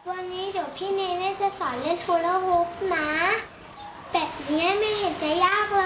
วันนี้เดี๋ยวพี่เนเน่จะสอนเล่นฮูลาฮูปนะแบบนี้ไม่เห็นจะยากเล